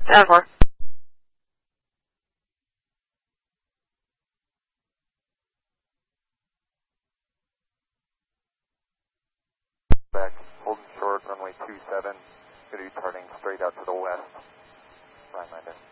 4. Back, holding short, runway 27. Going to be turning straight out to the west. Right, Linda.